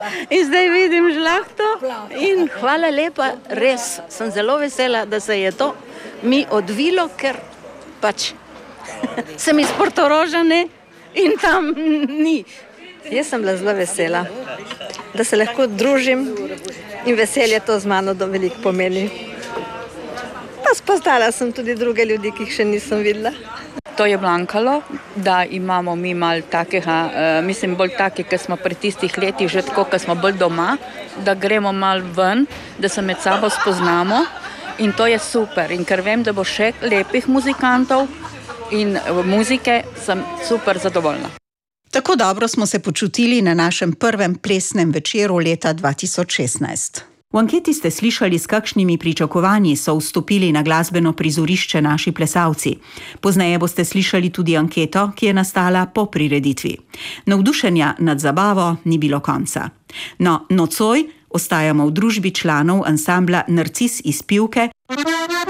In zdaj vidim žlahto in hvala lepa, res sem zelo vesela, da se je to mi odvilo, ker pač sem iz Portoroža in tam ni. Jaz sem bila zelo vesela, da se lahko družim in veselje to z mano veliko pomeni. Pa spoznala sem tudi druge ljudi, ki jih še nisem videla. To je blankalo, da imamo mi malo takega, mislim bolj take, ker smo pri tistih letih že tako, ker smo bolj doma, da gremo malo ven, da se med sabo spoznamo in to je super. In ker vem, da bo še lepih muzikantov in muzike, sem super zadovoljna. Tako dobro smo se počutili na našem prvem plesnem večeru leta 2016. V anketi ste slišali, s kakšnimi pričakovanji so vstopili na glasbeno prizorišče naši plesalci. Pozneje boste slišali tudi anketo, ki je nastala po prireditvi. Navdušenja nad zabavo ni bilo konca. No, nocoj ostajamo v družbi članov ansambla Narcis iz Pivke.